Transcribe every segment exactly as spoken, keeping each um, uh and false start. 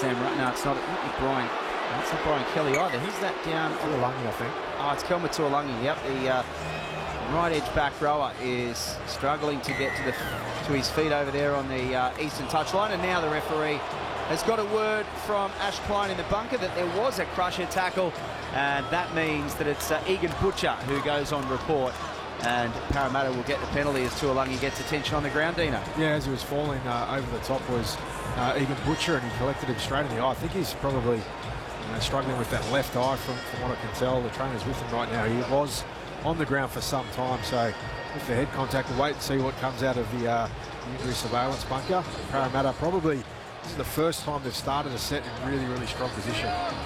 Sam. No, it's not. Not Brian. No, it's not Brian Kelly either. Who's that down? Tuolungi, I think. Oh, it's Kelma Tuolungi. Yep, the uh, right edge back rower is struggling to get to the to his feet over there on the uh, eastern touchline, and now the referee has got a word from Ash Klein in the bunker that there was a crusher tackle, and that means that it's uh, Egan Butcher who goes on report, and Parramatta will get the penalty as Tuolungi gets attention on the ground. Dino. Yeah, as he was falling uh, over the top was uh, Egan Butcher, and he collected him straight in the eye. I think he's probably you know, struggling with that left eye from, from what I can tell. The trainer's with him right now. He was on the ground for some time, so with the head contact, we'll wait and see what comes out of the uh, injury surveillance bunker. Parramatta probably, this is the first time they've started a set in really, really strong position.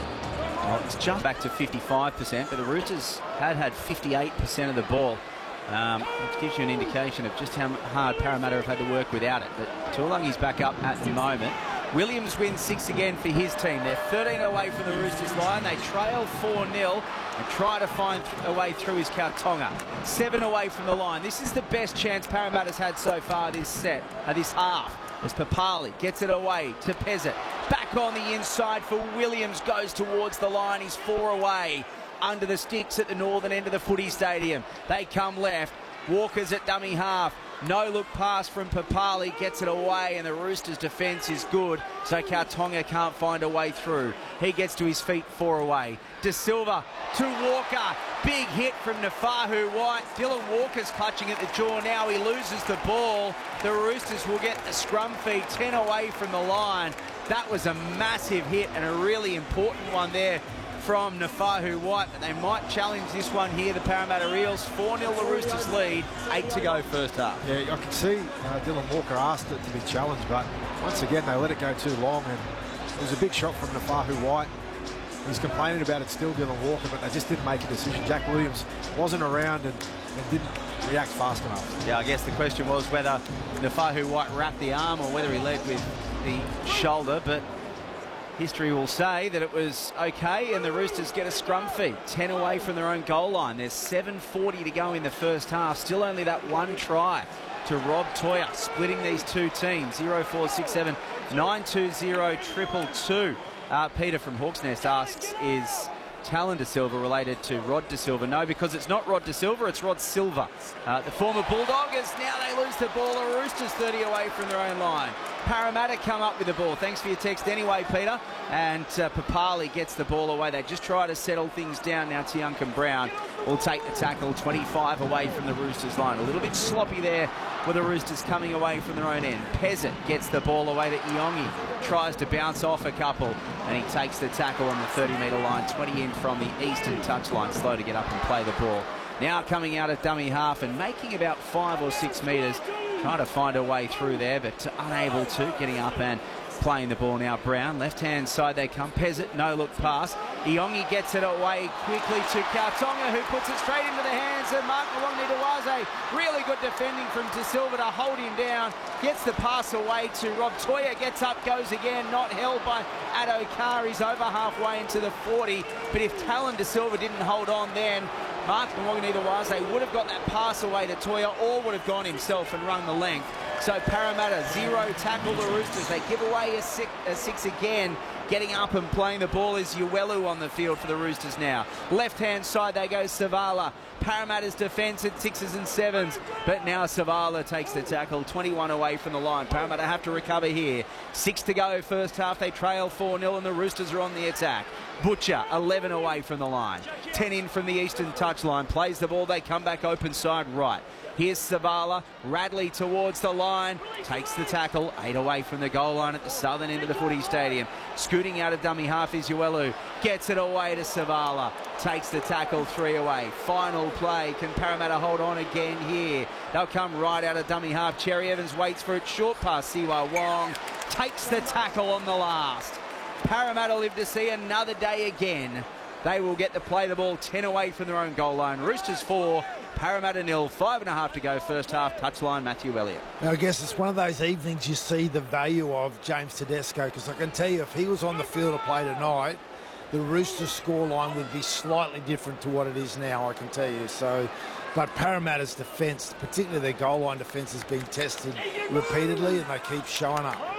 Well, it's jumped back to fifty-five percent, but the Roosters had had fifty-eight percent of the ball, um, which gives you an indication of just how hard Parramatta have had to work without it. But Tuolungi's back up at the moment. Williams wins six again for his team. They're thirteen away from the Roosters line. They trail four nil and try to find a way through his Kautonga. Seven away from the line. This is the best chance Parramatta's had so far this set, uh, this half. As Papali gets it away to Pezzett. Back on the inside for Williams, goes towards the line. He's four away. Under the sticks at the northern end of the footy stadium. They come left. Walker's at dummy half. No look pass from Papali, gets it away, and the Roosters' defence is good, so Kautonga can't find a way through. He gets to his feet, four away. De Silva to Walker. Big hit from Nafahu White. Dylan Walker's clutching at the jaw now. He loses the ball. The Roosters will get a scrum feed, ten away from the line. That was a massive hit and a really important one there from Nafahu White, but they might challenge this one here, the Parramatta Eels. four nil the Roosters lead, eight to go first half. Yeah, I can see uh, Dylan Walker asked it to be challenged, but once again they let it go too long, and it was a big shot from Nafahu White. He's complaining about it still, Dylan Walker, but they just didn't make a decision. Jack Williams wasn't around and, and didn't react fast enough. Yeah, I guess the question was whether Nafahu White wrapped the arm or whether he led with the shoulder, but history will say that it was okay, and the Roosters get a scrum feed, ten away from their own goal line. There's seven forty to go in the first half. Still only that one try to Rob Toya, splitting these two teams. zero four six seven nine two zero triple two. Uh, Peter from Hawks Nest asks, is Talon De Silva related to Rod De Silva? No, because it's not Rod De Silva, it's Rod Silva. Uh, the former Bulldoggers, now they lose the ball. The Roosters thirty away from their own line. Parramatta come up with the ball. Thanks for your text anyway, Peter. And uh, Papali gets the ball away. They just try to settle things down now. Tiuncan Brown will take the tackle, twenty-five away from the Roosters line. A little bit sloppy there with the Roosters coming away from their own end. Pezzett gets the ball away to Iongi. Tries to bounce off a couple, and he takes the tackle on the thirty metre line, twenty in from the eastern touchline. Slow to get up and play the ball. Now coming out at dummy half and making about five or six metres. Trying to find a way through there, but unable to. Getting up and playing the ball now. Brown, left-hand side they come. Pezzett, no-look pass. Iongi gets it away quickly to Kautonga, who puts it straight into the hands of Mark Mwangni-Dawaze. Really good defending from De Silva to hold him down. Gets the pass away to Rob Toya. Gets up, goes again. Not held by Addo-Carr. He's over halfway into the forty. But if Talon De Silva didn't hold on then, Mark Mwangni-Dawaze would have got that pass away to Toya, or would have gone himself and run the length. So Parramatta, zero tackle the Roosters. They give away a six, a six again. Getting up and playing the ball is Uelu on the field for the Roosters now. Left-hand side, they go Savala. Parramatta's defence at sixes and sevens, but now Savala takes the tackle, twenty-one away from the line. Parramatta have to recover here. Six to go first half. They trail four nil, and the Roosters are on the attack. Butcher, eleven away from the line. ten in from the eastern touchline. Plays the ball. They come back open side right. Here's Savala, Radley towards the line, takes the tackle, eight away from the goal line at the southern end of the footy stadium. Scooting out of dummy half is Uelu, gets it away to Savala, takes the tackle, three away. Final play, can Parramatta hold on again here? They'll come right out of dummy half. Cherry Evans waits for it, short pass, Siwa Wong, takes the tackle on the last. Parramatta live to see another day again. They will get to play the ball ten away from their own goal line. Roosters four, Parramatta nil, five and a half to go first half. Touchline, Matthew Elliott. Now, I guess it's one of those evenings you see the value of James Tedesco, because I can tell you if he was on the field to play tonight, the Roosters scoreline would be slightly different to what it is now, I can tell you. So, but Parramatta's defence, particularly their goal line defence, has been tested repeatedly, and they keep showing up.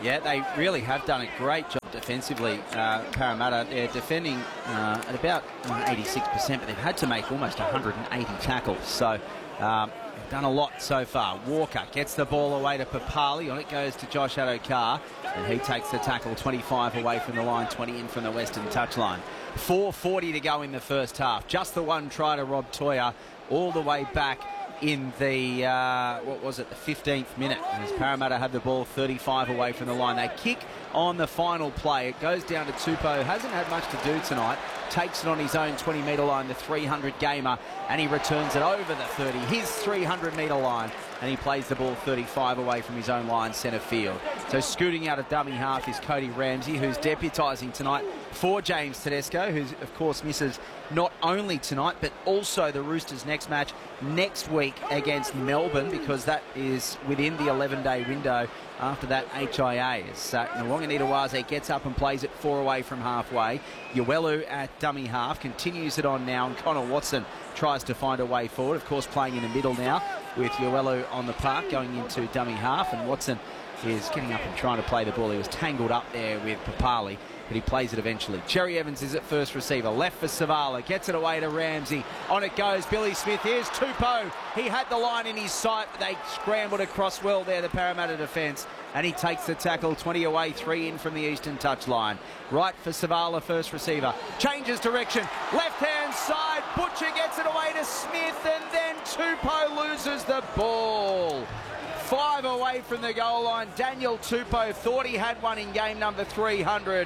Yeah, they really have done a great job defensively, uh, Parramatta. They're defending uh, at about eighty-six percent, but they've had to make almost one hundred eighty tackles. So um, they've done a lot so far. Walker gets the ball away to Papali. On it goes to Josh Addo-Carr, and he takes the tackle twenty-five away from the line, twenty in from the western touchline. four forty to go in the first half. Just the one try to Rob Toya all the way back in the, uh, what was it, the fifteenth minute. As Parramatta have the ball thirty-five away from the line. They kick on the final play. It goes down to Tupou. Hasn't had much to do tonight. Takes it on his own twenty metre line, the three hundred gamer, and he returns it over the thirty, his three hundred metre line, and he plays the ball thirty-five away from his own line, centre field. So scooting out of dummy half is Cody Ramsey, who's deputising tonight for James Tedesco, who of course misses not only tonight but also the Roosters' next match next week against Melbourne, because that is within the eleven day window after that H I A. As uh, Nawaqanitawase gets up and plays it four away from halfway. Uelu at dummy half continues it on now, and Connor Watson tries to find a way forward, of course playing in the middle now with Uelu on the park going into dummy half, and Watson is getting up and trying to play the ball. He was tangled up there with Papali, but he plays it eventually. Cherry Evans is at first receiver, left for Savala, gets it away to Ramsey. On it goes Billy Smith. Here's Tupou. He had the line in his sight, but they scrambled across well there, the Parramatta defence, and he takes the tackle, twenty away, three in from the eastern touchline. Right for Savala, first receiver, changes direction, left-hand side, Butcher gets it away to Smith, and then Tupou loses the ball. Five away from the goal line. Daniel Tupou thought he had one in game number three hundred,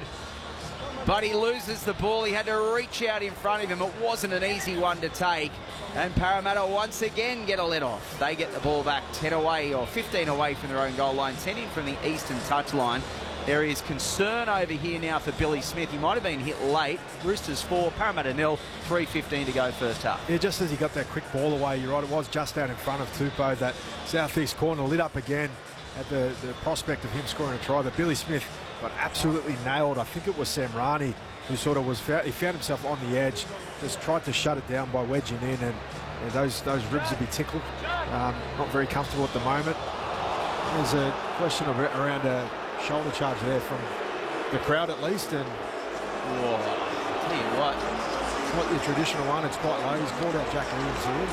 but he loses the ball. He had to reach out in front of him. It wasn't an easy one to take, and Parramatta once again get a let off. They get the ball back ten away, or fifteen away from their own goal line, ten in from the eastern touchline. There is concern over here now for Billy Smith. He might have been hit late. Roosters four, Parramatta nil, three fifteen to go first half. Yeah, just as he got that quick ball away, you're right, it was just out in front of Tupou. That southeast corner lit up again at the, the prospect of him scoring a try. But Billy Smith got absolutely nailed. I think it was Samrani who sort of was, he found himself on the edge, just tried to shut it down by wedging in, and, and those, those ribs would be tickled. Um, not very comfortable at the moment. There's a question of, around a shoulder charge there from the crowd at least, and whoa, I'll tell you what, it's not your traditional one. It's quite low. He's called out Jack Williams here.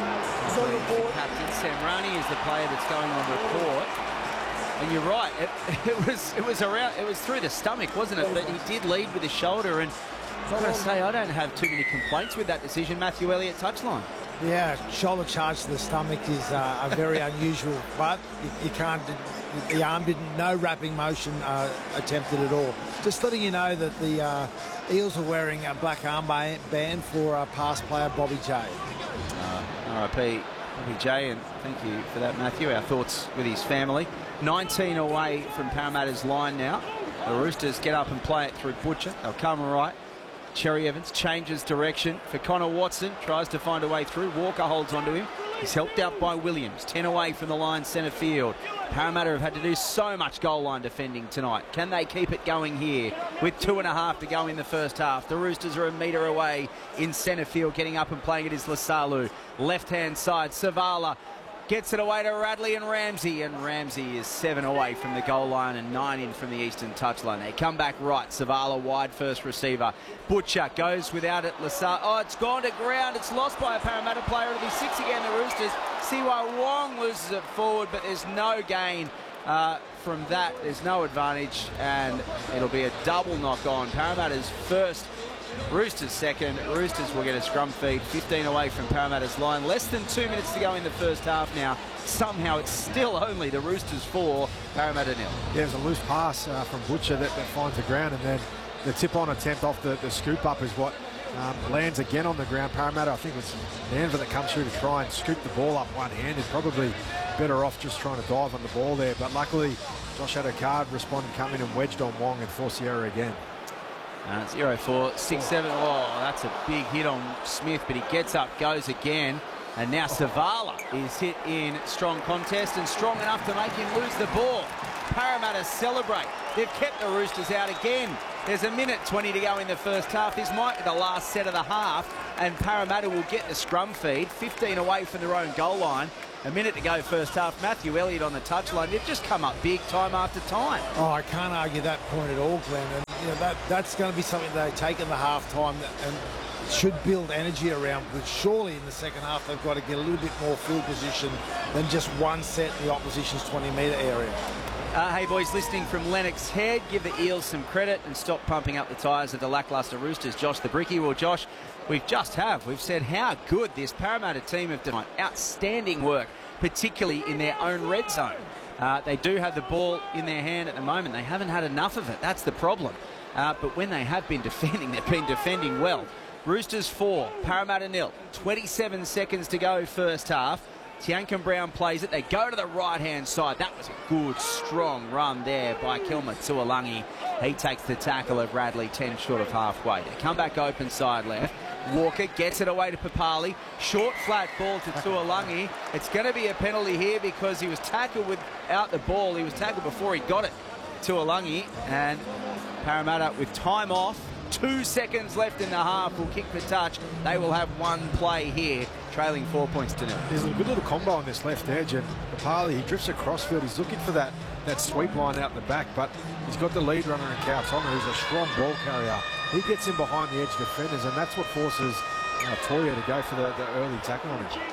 The captain Samrani is the player that's going on report, and you're right. It, it was it was around. It was through the stomach, wasn't it? But he did lead with his shoulder, and I've got to say I don't have too many complaints with that decision. Matthew Elliott touchline. Yeah, shoulder charge to the stomach is uh, a very unusual, but you, you can't. The arm didn't, no wrapping motion uh, attempted at all. Just letting you know that the uh, Eels are wearing a black armband for uh, past player Bobby J. Uh, R I P Bobby J, and thank you for that, Matthew. Our thoughts with his family. nineteen away from Parramatta's line now. The Roosters get up and play it through Butcher. They'll come right. Cherry Evans changes direction for Connor Watson, tries to find a way through. Walker holds onto him. He's helped out by Williams. ten away from the line, centre field. Parramatta have had to do so much goal line defending tonight. Can they keep it going here with two and a half to go in the first half? The Roosters are a metre away in centre field. Getting up and playing it is Lasalu. Left-hand side, Savala gets it away to Radley and Ramsey, and Ramsey is seven away from the goal line and nine in from the eastern touchline. They come back right. Savala wide, first receiver. Butcher goes without it. Lasalu, oh, it's gone to ground. It's lost by a Parramatta player. It'll be six again, the Roosters. Siwa Wong loses it forward, but there's no gain uh, from that. There's no advantage, and it'll be a double knock on. Parramatta's first, Roosters second. Roosters will get a scrum feed, fifteen away from Parramatta's line. Less than two minutes to go in the first half now. Somehow it's still only the Roosters four, Parramatta nil. Yeah, there's a loose pass uh, from Butcher that, that finds the ground, and then the tip-on attempt off the, the scoop-up is what um, lands again on the ground. Parramatta, I think it was Danver that comes through to try and scoop the ball up one-handed. Probably better off just trying to dive on the ball there, but luckily Josh Addo-Carr responded, come in and wedged on Wong and forced the error again. Uh, zero four six seven. Oh, that's a big hit on Smith, but he gets up, goes again, and now Savala is hit in strong contest and strong enough to make him lose the ball. Parramatta celebrate. They've kept the Roosters out again. There's a minute twenty to go in the first half. This might be the last set of the half. and Parramatta will get the scrum feed, fifteen away from their own goal line. A minute to go first half. Matthew Elliott on the touchline. They've just come up big time after time. Oh, I can't argue that point at all, Glenn. And you know, that that's going to be something they take in the half time and should build energy around. But surely in the second half they've got to get a little bit more field position than just one set in the opposition's twenty metre area. Uh, hey boys, listening from Lennox Head, give the Eels some credit and stop pumping up the tyres of the lacklustre Roosters. Josh the Bricky. Well, Josh, we just have. We've said how good this Parramatta team have done. Outstanding work, particularly in their own red zone. Uh, they do have the ball in their hand at the moment. They haven't had enough of it. That's the problem. Uh, but when they have been defending, they've been defending well. Roosters four, Parramatta nil. twenty-seven seconds to go first half. Tiankin Brown plays it. They go to the right-hand side. That was a good, strong run there by Kilma Tuolangi. He takes the tackle of Radley, ten short of halfway. They come back open side left. Walker gets it away to Papali. Short, flat ball to Tuolangi. It's going to be a penalty here because he was tackled without the ball. He was tackled before he got it. Tuolangi, and Parramatta with time off. Two seconds left in the half will kick the touch. They will have one play here, trailing four points to nil. There's a good little combo on this left edge, and Papali, he drifts across field. He's looking for that, that sweep line out the back, but he's got the lead runner in Kautonga, who's a strong ball carrier. He gets in behind the edge defenders, and that's what forces uh, Toya to go for the, the early tackle on him.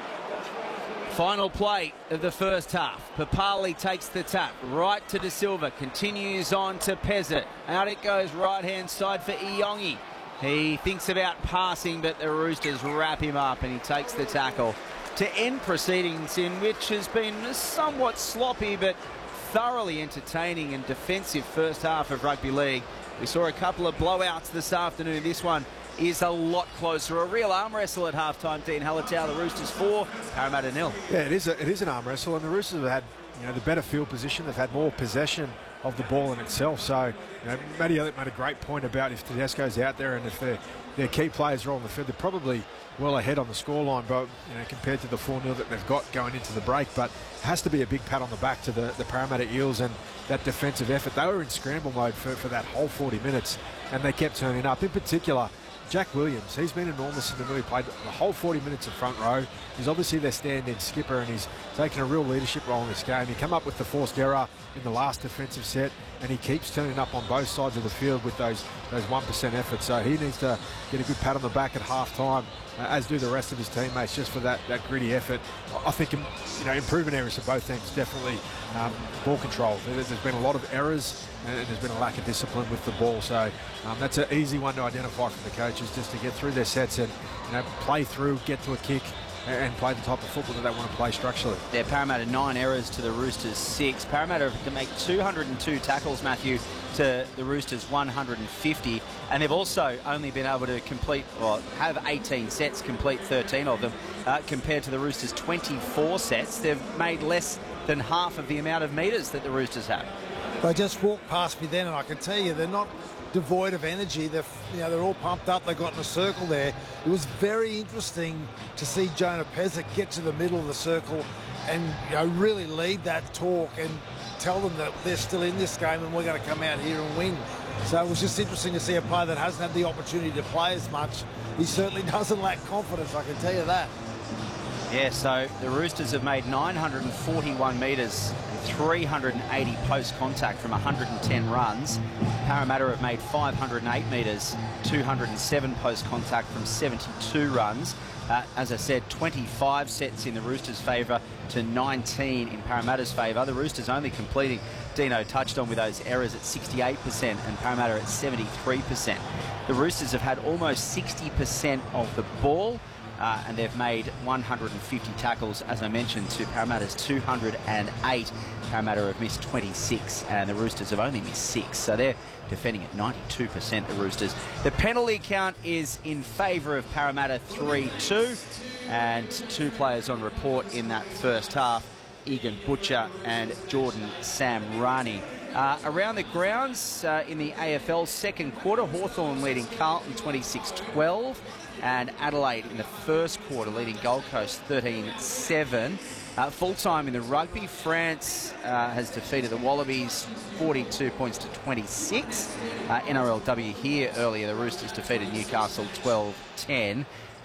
Final play of the first half. Papali takes the tap right to De Silva, continues on to Pezzett. Out it goes right-hand side for Iongi. He thinks about passing, but the Roosters wrap him up and he takes the tackle to end proceedings in which has been somewhat sloppy but thoroughly entertaining and defensive first half of rugby league. We saw a couple of blowouts this afternoon. This one is a lot closer. A real arm wrestle at halftime. Dean Hallertau, the Roosters four, Parramatta nil. Yeah, it is, a, it is an arm wrestle, and the Roosters have had, you know, the better field position. They've had more possession of the ball in itself. So, you know, Matty Elliott made a great point about if Tedesco's out there and if their, their key players are on the field, they're probably well ahead on the scoreline, but you know, compared to the four nil that they've got going into the break. But it has to be a big pat on the back to the, the Parramatta Eels and that defensive effort. They were in scramble mode for, for that whole forty minutes, and they kept turning up. In particular, Jack Williams, he's been enormous in the middle. He played the whole forty minutes in front row. He's obviously their stand-in skipper, and he's taken a real leadership role in this game. He came up with the forced error in the last defensive set, and he keeps turning up on both sides of the field with those those one percent efforts. So he needs to get a good pat on the back at half-time, uh, as do the rest of his teammates, just for that, that gritty effort. I think, you know, improvement areas for both teams, definitely um, ball control. There's been a lot of errors, and there's been a lack of discipline with the ball. So um, that's an easy one to identify from the coaches, just to get through their sets and, you know, play through, get to a kick, and play the type of football that they want to play structurally. Yeah, Parramatta nine errors to the Roosters six. Parramatta can make two hundred and two tackles, Matthew, to the Roosters one hundred and fifty, and they've also only been able to complete, or have eighteen sets, complete thirteen of them, uh, compared to the Roosters' twenty-four sets. They've made less than half of the amount of metres that the Roosters have. They just walked past me then, and I can tell you they're not devoid of energy. They're, you know, they're all pumped up. They got in a circle there. It was very interesting to see Jonah Pezzett get to the middle of the circle and, you know, really lead that talk and tell them that they're still in this game and we're going to come out here and win. So it was just interesting to see a player that hasn't had the opportunity to play as much. He certainly doesn't lack confidence, I can tell you that. Yeah, so the Roosters have made nine hundred and forty-one metres and three hundred and eighty post-contact from one hundred and ten runs. Parramatta have made five hundred and eight metres, two hundred and seven post-contact from seventy-two runs. Uh, as I said, twenty-five sets in the Roosters' favour to nineteen in Parramatta's favour. The Roosters only completing, Dino touched on with those errors, at sixty-eight percent and Parramatta at seventy-three percent. The Roosters have had almost sixty percent of the ball. Uh, and they've made one hundred and fifty tackles, as I mentioned, to Parramatta's two hundred and eight. Parramatta have missed twenty-six, and the Roosters have only missed six. So they're defending at ninety-two percent, the Roosters. The penalty count is in favour of Parramatta, three two. And two players on report in that first half, Egan Butcher and Jordan Samrani. Uh, around the grounds uh, in the A F L second quarter, Hawthorn leading Carlton twenty-six twelve. And Adelaide in the first quarter leading Gold Coast thirteen seven. Uh, full-time in the rugby, France uh, has defeated the Wallabies forty-two points to twenty-six. Uh, N R L W here earlier, the Roosters defeated Newcastle twelve ten.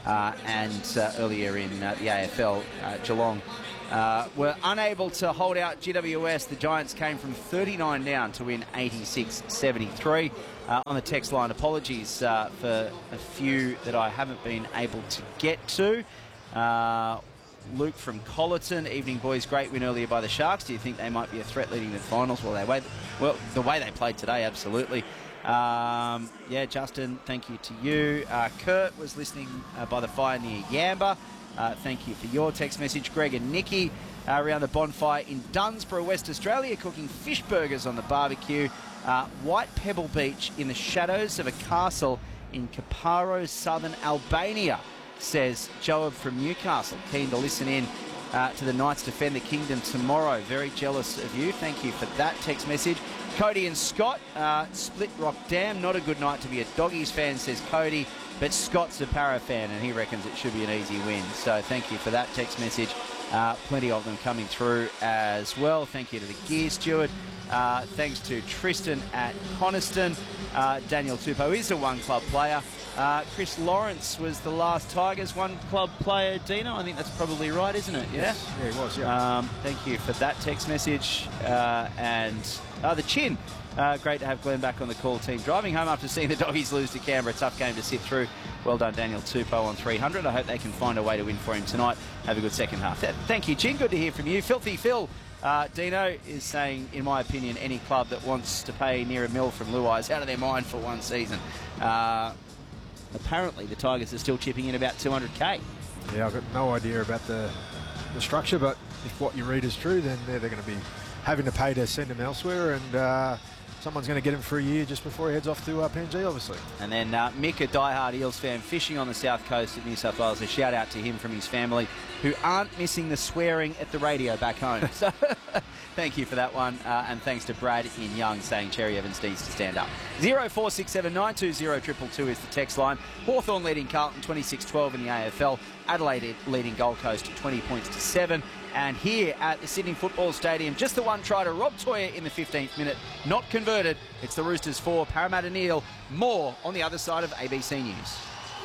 uh, and uh, earlier in uh, the A F L, uh, Geelong uh, were unable to hold out G W S. The Giants came from thirty-nine down to win eighty-six seventy-three. Uh, on the text line, apologies uh, for a few that I haven't been able to get to. Uh, Luke from Collerton, evening boys, great win earlier by the Sharks. Do you think they might be a threat leading to the finals? Well, they way, well the way they played today, absolutely. Um, yeah, Justin, thank you to you. Uh, Kurt was listening uh, by the fire near Yamba. Uh, thank you for your text message. Greg and Nikki uh, around the bonfire in Dunsborough, West Australia, cooking fish burgers on the barbecue. Uh, White Pebble Beach in the shadows of a castle in Caparo, southern Albania, says Joab from Newcastle. Keen to listen in uh, to the Knights defend the Kingdom tomorrow. Very jealous of you. Thank you for that text message. Cody and Scott, uh, Split Rock Dam. Not a good night to be a Doggies fan, says Cody, but Scott's a Para fan and he reckons it should be an easy win. So thank you for that text message. Uh, plenty of them coming through as well. Thank you to the Gear Steward. Uh, thanks to Tristan at Coniston. Uh, Daniel Tupou is a one-club player. Uh, Chris Lawrence was the last Tigers one-club player. Dino, I think that's probably right, isn't it? Yeah, yes. Yeah, he was, yeah. Um, thank you for that text message. Uh, and uh, the Chin. Uh, great to have Glenn back on the call team. Driving home after seeing the Doggies lose to Canberra. A tough game to sit through. Well done, Daniel Tupou on three hundred. I hope they can find a way to win for him tonight. Have a good second half. Thank you, Chin. Good to hear from you. Filthy Phil. Uh, Dino is saying, in my opinion, any club that wants to pay near a mil from Luai is out of their mind for one season. Uh, apparently, the Tigers are still chipping in about two hundred K. Yeah, I've got no idea about the, the structure, but if what you read is true, then they're, they're going to be having to pay to send him elsewhere, and uh, someone's going to get him for a year just before he heads off to uh, P N G, obviously. And then uh, Mick, a diehard Eels fan, fishing on the south coast of New South Wales. A shout out to him from his family, who aren't missing the swearing at the radio back home. So thank you for that one. Uh, and thanks to Brad in Young saying Cherry Evans needs to stand up. zero four six seven nine two zero two two is the text line. Hawthorn leading Carlton twenty-six twelve in the A F L. Adelaide leading Gold Coast twenty points to seven. And here at the Sydney Football Stadium, just the one try to Rob Toyer in the fifteenth minute, not converted. It's the Roosters four, Parramatta nil. More on the other side of A B C News.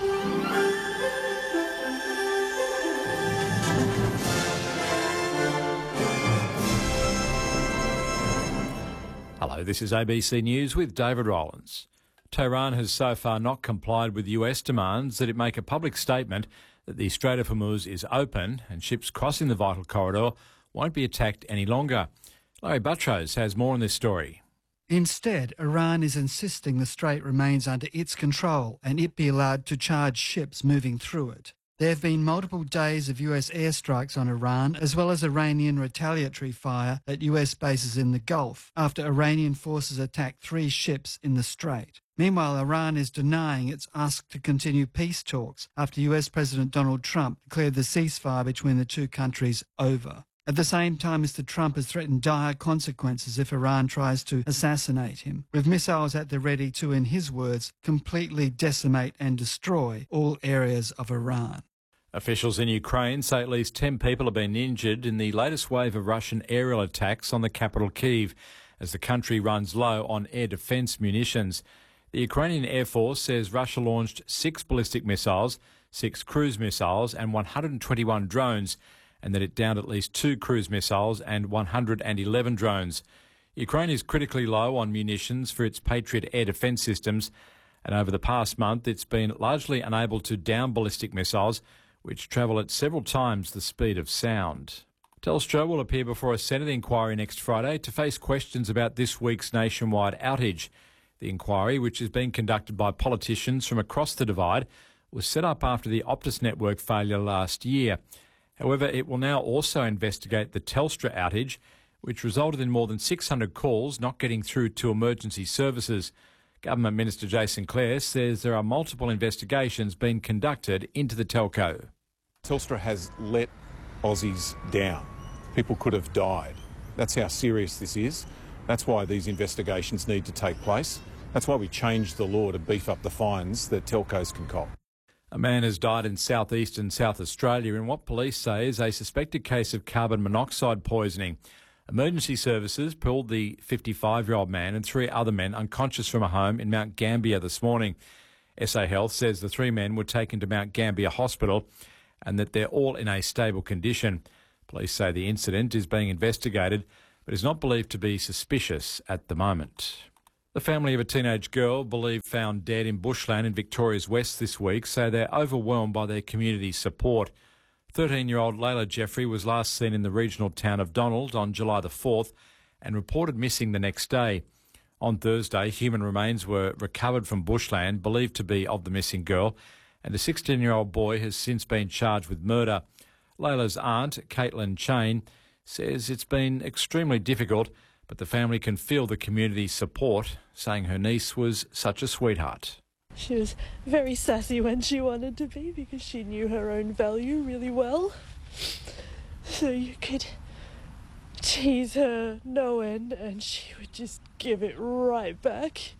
Hello, this is A B C News with David Rowlands. Tehran has so far not complied with U S demands that it make a public statement that the Strait of Hormuz is open and ships crossing the vital corridor won't be attacked any longer. Larry Buttrose has more on this story. Instead, Iran is insisting the strait remains under its control and it be allowed to charge ships moving through it. There have been multiple days of U S airstrikes on Iran, as well as Iranian retaliatory fire at U S bases in the Gulf, after Iranian forces attacked three ships in the strait. Meanwhile, Iran is denying it's asked to continue peace talks after U S President Donald Trump declared the ceasefire between the two countries over. At the same time, Mister Trump has threatened dire consequences if Iran tries to assassinate him, with missiles at the ready to, in his words, completely decimate and destroy all areas of Iran. Officials in Ukraine say at least ten people have been injured in the latest wave of Russian aerial attacks on the capital Kyiv, as the country runs low on air defence munitions. The Ukrainian Air Force says Russia launched six ballistic missiles, six cruise missiles and one hundred twenty-one drones, and that it downed at least two cruise missiles and one hundred eleven drones. Ukraine is critically low on munitions for its Patriot air defence systems, and over the past month it's been largely unable to down ballistic missiles, which travel at several times the speed of sound. Telstra will appear before a Senate inquiry next Friday to face questions about this week's nationwide outage. The inquiry, which is being conducted by politicians from across the divide, was set up after the Optus network failure last year. However, it will now also investigate the Telstra outage, which resulted in more than six hundred calls not getting through to emergency services. Government Minister Jason Clare says there are multiple investigations being conducted into the telco. Telstra has let Aussies down. People could have died. That's how serious this is. That's why these investigations need to take place. That's why we changed the law to beef up the fines that telcos can cop. A man has died in southeastern South Australia in what police say is a suspected case of carbon monoxide poisoning. Emergency services pulled the fifty-five-year-old man and three other men unconscious from a home in Mount Gambier this morning. S A Health says the three men were taken to Mount Gambier Hospital and that they're all in a stable condition. Police say the incident is being investigated but is not believed to be suspicious at the moment. The family of a teenage girl believed found dead in bushland in Victoria's West this week say they're overwhelmed by their community's support. thirteen-year-old Layla Jeffrey was last seen in the regional town of Donald on July the fourth and reported missing the next day. On Thursday, human remains were recovered from bushland believed to be of the missing girl, and a sixteen-year-old boy has since been charged with murder. Layla's aunt, Caitlin Chain, says it's been extremely difficult, but the family can feel the community's support, saying her niece was such a sweetheart. She was very sassy when she wanted to be because she knew her own value really well. So you could tease her no end and she would just give it right back.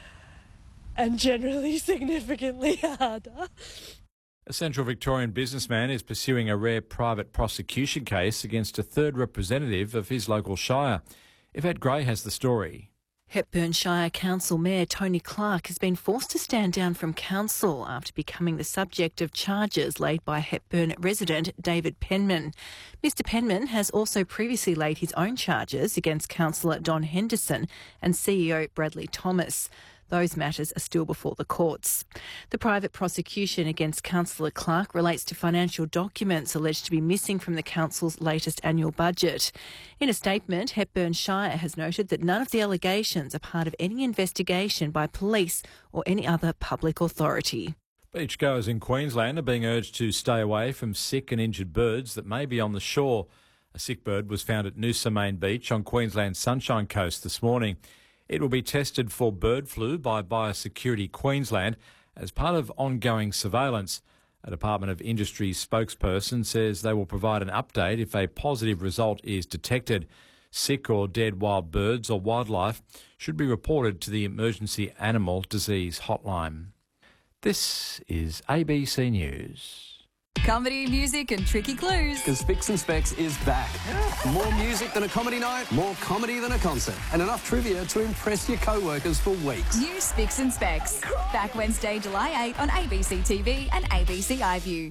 And generally significantly harder. A Central Victorian businessman is pursuing a rare private prosecution case against a third representative of his local shire. Yvette Gray has the story. Hepburn Shire Council Mayor Tony Clark has been forced to stand down from council after becoming the subject of charges laid by Hepburn resident David Penman. Mister Penman has also previously laid his own charges against Councillor Don Henderson and C E O Bradley Thomas. Those matters are still before the courts. The private prosecution against Councillor Clark relates to financial documents alleged to be missing from the council's latest annual budget. In a statement, Hepburn Shire has noted that none of the allegations are part of any investigation by police or any other public authority. Beachgoers in Queensland are being urged to stay away from sick and injured birds that may be on the shore. A sick bird was found at Noosa Main Beach on Queensland's Sunshine Coast this morning. It will be tested for bird flu by Biosecurity Queensland as part of ongoing surveillance. A Department of Industry spokesperson says they will provide an update if a positive result is detected. Sick or dead wild birds or wildlife should be reported to the Emergency Animal Disease Hotline. This is A B C News. Comedy, music and tricky clues. Because Spicks and Specs is back. Yeah. More music than a comedy night, more comedy than a concert, and enough trivia to impress your co-workers for weeks. New Spicks and Specs. Back Wednesday, July eighth on A B C T V and A B C iView.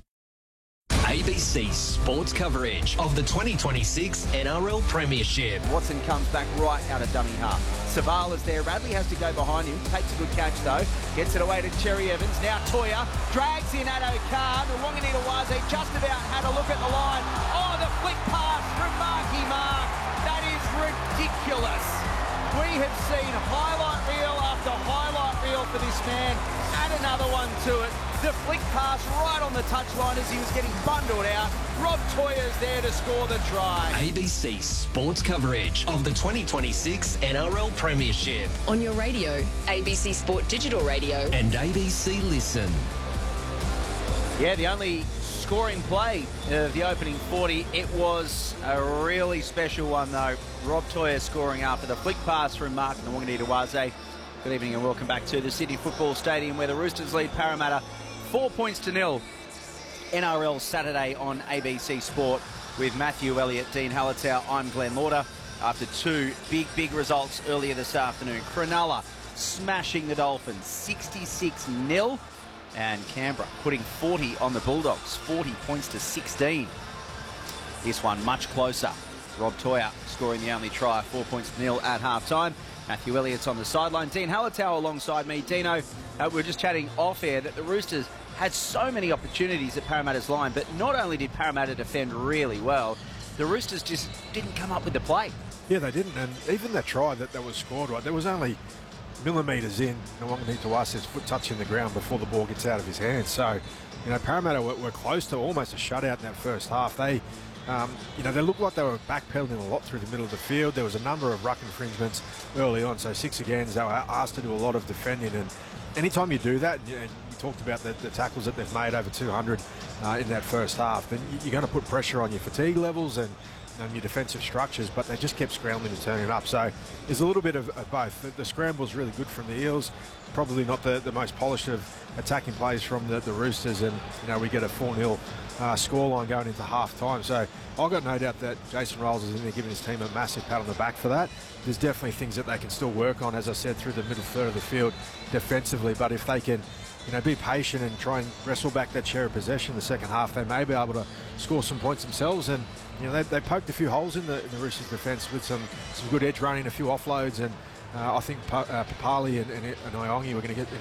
A B C sports coverage of the twenty twenty-six N R L Premiership. Watson comes back right out of dummy half. Savala's there. Radley has to go behind him. Takes a good catch though. Gets it away to Cherry Evans. Now Toya drags in Addo Carr. Wanganita-Waze just about had a look at the line. Oh, the flick pass from Marky Mark. That is ridiculous. We have seen highlight reel after highlight reel for this man. Add another one to it. The flick pass right on the touchline as he was getting bundled out. Rob Toya's there to score the try. A B C sports coverage of the twenty twenty-six N R L Premiership. On your radio, A B C Sport Digital Radio. And A B C Listen. Yeah, the only scoring play of the opening forty. It was a really special one though. Rob Toya scoring after the flick pass from Mark Wanganita-Waze. Good evening and welcome back to the Sydney Football Stadium where the Roosters lead Parramatta four points to nil. N R L Saturday on A B C Sport with Matthew Elliott, Dean Hallertau. I'm Glenn Lauder. After two big, big results earlier this afternoon. Cronulla smashing the Dolphins sixty-six nil. And Canberra putting forty on the Bulldogs, forty points to sixteen. This one much closer. Rob Toya scoring the only try, four points to nil at half-time. Matthew Elliott's on the sideline. Dean Hallertau alongside me. Dino, uh, we were just chatting off air that the Roosters had so many opportunities at Parramatta's line, but not only did Parramatta defend really well, the Roosters just didn't come up with the play. Yeah, they didn't, and even that try that, that was scored, right, there was only millimetres in Wanganita-Waze's foot touching the ground before the ball gets out of his hands. So, you know, Parramatta were, were close to almost a shutout in that first half. They, um, you know, they looked like they were backpedaling a lot through the middle of the field. There was a number of ruck infringements early on. So six agains, they were asked to do a lot of defending. And anytime you do that, and you, and you talked about the, the tackles that they've made, over two hundred uh, in that first half, then you're going to put pressure on your fatigue levels and Um, your defensive structures, but they just kept scrambling and turning up. So there's a little bit of, of both. The, the scramble's really good from the Eels, probably not the, the most polished of attacking plays from the, the Roosters, and you know we get a four nil uh, scoreline going into half time. So I've got no doubt that Jason Rolls is in there giving his team a massive pat on the back for that. There's definitely things that they can still work on, as I said, through the middle third of the field defensively, but if they can you know, be patient and try and wrestle back that share of possession in the second half, they may be able to score some points themselves. And you know, they, they poked a few holes in the, in the Roosters' defence with some some good edge running, a few offloads, and uh, I think pa- uh, Papali and, and, and Iongi were going to get